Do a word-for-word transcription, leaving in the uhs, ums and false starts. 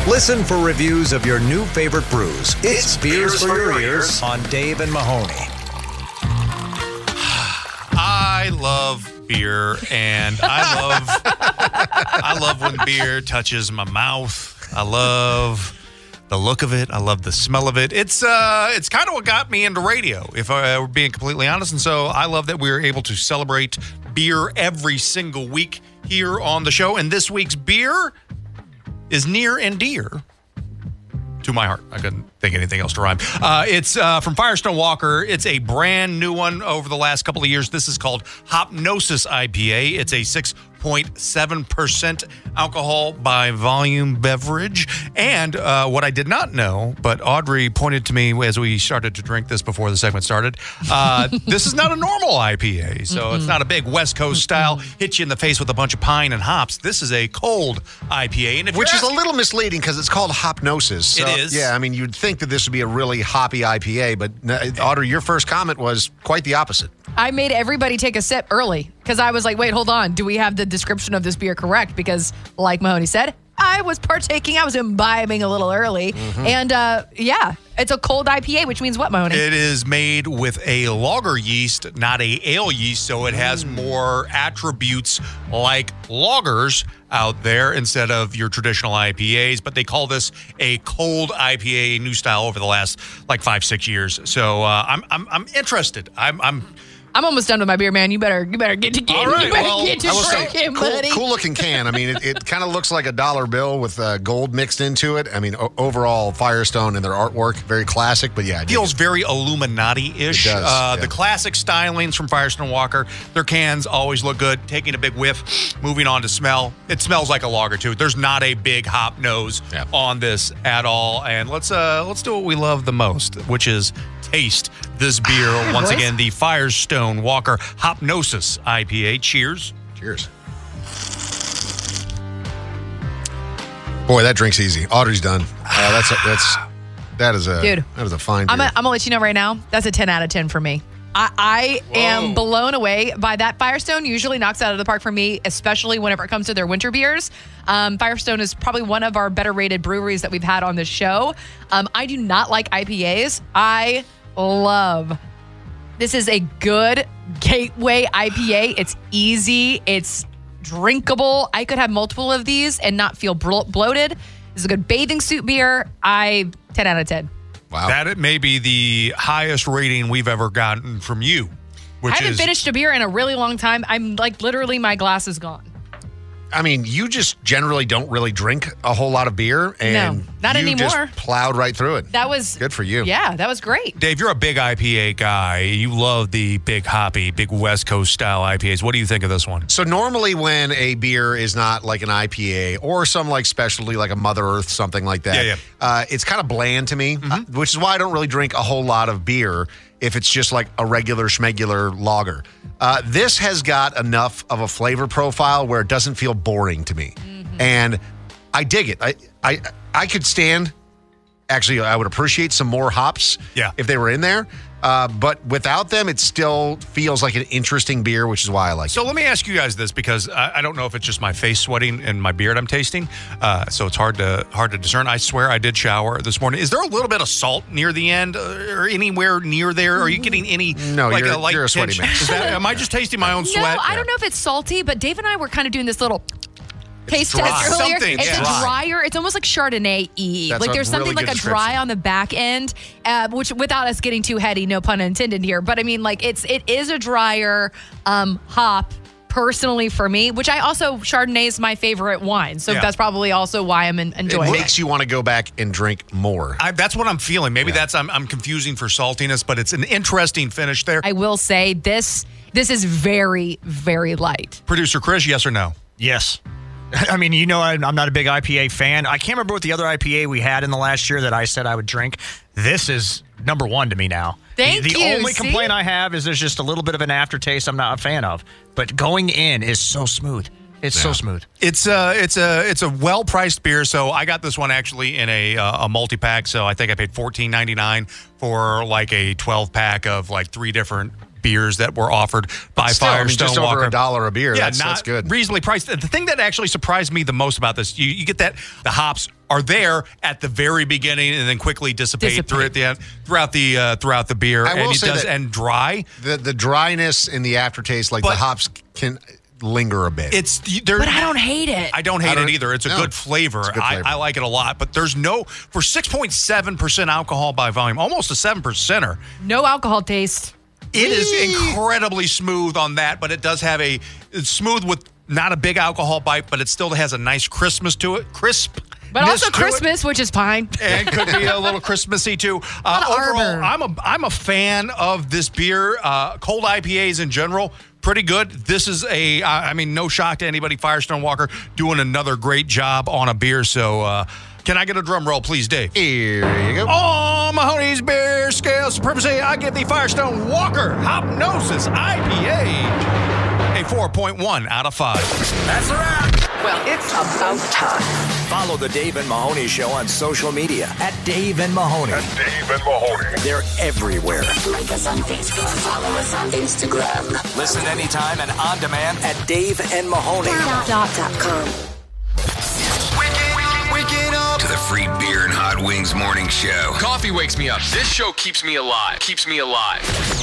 Listen for reviews of your new favorite brews. It's, it's Beers, Beers for, for Your Ears on Dave and Mahoney. I love beer, and I love I love when beer touches my mouth. I love the look of it. I love the smell of it. It's uh, it's kind of what got me into radio, if I were being completely honest. And so I love that we're able to celebrate beer every single week here on the show. And this week's beer is near and dear to my heart. I couldn't think anything else to rhyme. Uh, it's uh, from Firestone Walker. It's a brand new one over the last couple of years. This is called Hopnosis I P A. It's a six point seven percent alcohol by volume beverage. And uh, what I did not know, but Audrey pointed to me as we started to drink this before the segment started, uh, this is not a normal I P A. So mm-hmm. it's not a big West Coast style, hit you in the face with a bunch of pine and hops. This is a cold I P A. And if Which is asking, a little misleading because it's called Hopnosis. So, it is. Yeah, I mean, you'd think that this would be a really hoppy I P A, but Audrey, your first comment was quite the opposite. I made everybody take a sip early because I was like, wait, hold on. Do we have the description of this beer correct? Because like Mahoney said, I was partaking. I was imbibing a little early. Mm-hmm. And uh, yeah, it's a cold I P A, which means what, Mahoney? It is made with a lager yeast, not a ale yeast. So it has mm. more attributes like lagers out there instead of your traditional I P As. But they call this a cold I P A, new style over the last like five, six years. So uh, I'm, I'm, I'm interested. I'm, I'm, I'm almost done with my beer, man. You better you better get to get, right, you better well, get to I will say, drinking, cool, buddy. cool looking can. I mean, it, it kind of looks like a dollar bill with uh, gold mixed into it. I mean, o- overall, Firestone and their artwork, very classic, but yeah. It feels very Illuminati-ish. It does, uh, yeah. The classic stylings from Firestone Walker. Their cans always look good. Taking a big whiff, moving on to smell. It smells like a lager, too. There's not a big hop nose yeah. on this at all. And let's uh, let's do what we love the most, which is taste this beer. Yeah, Once boys. again, the Firestone Walker Hopnosis I P A. Cheers. Cheers. Boy, that drink's easy. Audrey's done. Uh, that's a, that's that is a Dude, that is a fine beer. I'm, a, I'm gonna let you know right now. That's a ten out of ten for me. I, I am blown away by that. Firestone usually knocks out of the park for me, especially whenever it comes to their winter beers. Um, Firestone is probably one of our better rated breweries that we've had on this show. Um, I do not like I P As. I love. This is a good gateway I P A. It's easy. It's drinkable. I could have multiple of these and not feel blo- bloated. This is a good bathing suit beer. I ten out of ten. Wow. That it may be the highest rating we've ever gotten from you. Which I haven't is, finished a beer in a really long time. I'm like, literally, my glass is gone. I mean, you just generally don't really drink a whole lot of beer, and No, not you anymore. just plowed right through it. That was good for you. Yeah, that was great. Dave, you're a big I P A guy. You love the big hoppy, big West Coast style I P As. What do you think of this one? So normally when a beer is not like an I P A or some like specialty like a Mother Earth, something like that, Yeah, yeah. Uh, it's kind of bland to me, uh, which is why I don't really drink a whole lot of beer if it's just like a regular schmegular lager. Uh, this has got enough of a flavor profile where it doesn't feel boring to me. Mm-hmm. And I dig it. I, I, I could stand, actually, I would appreciate some more hops Yeah. if they were in there. Uh, but without them, it still feels like an interesting beer, which is why I like So it. let me ask you guys this, because I, I don't know if it's just my face sweating and my beard I'm tasting, uh, so it's hard to hard to discern. I swear I did shower this morning. Is there a little bit of salt near the end, uh, or anywhere near there? Are you getting any? No, like you're- a light you're a sweaty pinch? man. Is that, am I just tasting my own No, sweat? I don't know if it's salty, but Dave and I were kind of doing this little taste dry. test earlier. Something, it's yeah. a Dry. drier. It's almost like Chardonnay-y. That's Like a there's something really like good a dry description. on the back end, uh, which without us getting too heady, no pun intended here. But I mean, like it's it is a drier um, hop. Personally, for me, which I also Chardonnay is my favorite wine, so Yeah. that's probably also why I'm en- It enjoying it. makes you want to go back and drink more. I, that's what I'm feeling. Maybe Yeah. that's I'm, I'm confusing for saltiness, but it's an interesting finish there. I will say this: this is very, very light. Producer Chris, yes or no? Yes. I mean, you know, I'm I'm not a big I P A fan. I can't remember what the other I P A we had in the last year that I said I would drink. This is number one to me now. Thank the, the you, only see? complaint I have is there's just a little bit of an aftertaste I'm not a fan of. But going in is so smooth. It's so smooth. It's a it's a it's a well priced beer. So I got this one actually in a uh, a multi pack. So I think I paid fourteen ninety-nine for like a twelve pack of like three different beers that were offered by Still, I mean, Firestone just Walker. over a dollar a beer. Yeah, that's, not that's good. reasonably priced. The thing that actually surprised me the most about this, you, you get that the hops are there at the very beginning and then quickly dissipate, Dissipate. through at the end, throughout the uh, throughout the beer, I will and it say does that- and dry. The the dryness in the aftertaste, like But- the hops can linger a bit. It's there. But I don't hate it. I don't hate I don't- it either. It's a no, good flavor. it's a good I, flavor. I like it a lot. But there's no for six point seven percent alcohol by volume, almost a seven percenter. No alcohol taste. It is incredibly smooth on that, but it does have a it's smooth with not a big alcohol bite, but it still has a nice crispness to it. Crisp. But also Christmas, which is fine. And could be a little Christmassy too. Uh, What overall, arbor. I'm a I'm a fan of this beer. Uh, cold I P As in general, pretty good. This is a I I mean, no shock to anybody. Firestone Walker doing another great job on a beer. So, uh, can I get a drum roll, please, Dave? Here you go. On Mahoney's Beer Scale Supremacy, I give the Firestone Walker Hopnosis I P A a four point one out of five. That's a wrap. Well, it's about time. Follow the Dave and Mahoney Show on social media at Dave and Mahoney. Dave and Mahoney. They're everywhere. Like us on Facebook, follow us on Instagram. Listen anytime and on demand at Dave and Mahoney. Dot, dot, dot com. To the free beer and hot wings morning show. Coffee wakes me up. This show keeps me alive. Keeps me alive.